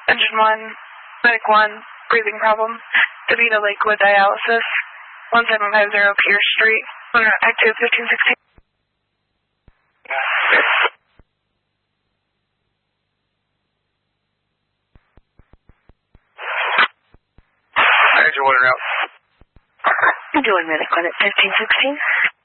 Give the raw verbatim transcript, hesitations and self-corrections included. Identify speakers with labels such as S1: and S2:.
S1: Engine one, Medic one, breathing problem, DeVita Lakewood dialysis, one seven five zero Pierce Street, active fifteen sixteen.
S2: Engine one route.
S1: I'm doing Medic one at fifteen sixteen.